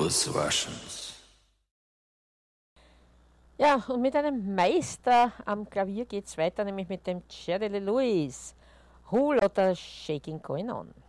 Fabulous Russians. Ja, und mit einem Meister am Klavier geht es weiter, nämlich mit dem Jerry Lee Lewis. Who Lot of Shaking Going On.